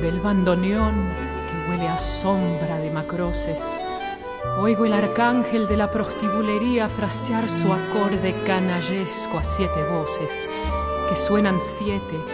del bandoneón que huele a sombra de macroces. Oigo el arcángel de la prostibulería frasear su acorde canallesco a 7 voces, que suenan 7